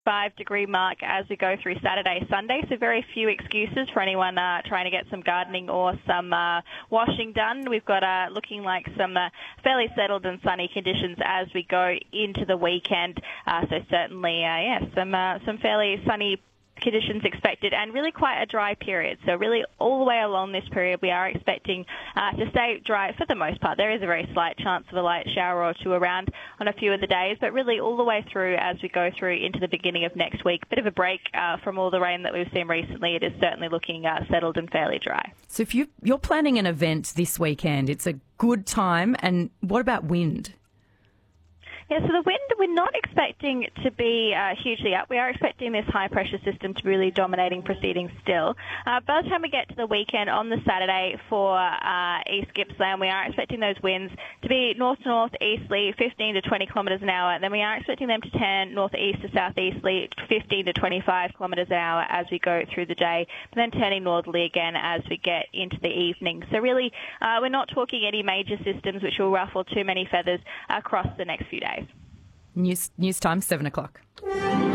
5-degree mark as we go through Saturday, Sunday, so very few excuses for anyone trying to get some gardening or some washing done. We've got looking like some fairly settled and sunny conditions as we go into the weekend, so certainly, some fairly sunny conditions expected and really quite a dry period. So really all the way along this period we are expecting to stay dry for the most part. There is a very slight chance of a light shower or two around on a few of the days, but really all the way through as we go through into the beginning of next week. Bit of a break from all the rain that we've seen recently. It is certainly looking settled and fairly dry. So if you're planning an event this weekend, it's a good time. And what about wind? Yeah, so the wind, we're not expecting to be hugely up. We are expecting this high-pressure system to be really dominating proceedings still. By the time we get to the weekend on the Saturday for East Gippsland, we are expecting those winds to be north-northeasterly, 15 to 20 kilometres an hour. Then we are expecting them to turn northeast to southeasterly, 15 to 25 kilometres an hour as we go through the day, but then turning northerly again as we get into the evening. So really, we're not talking any major systems which will ruffle too many feathers across the next few days. News time, 7 o'clock.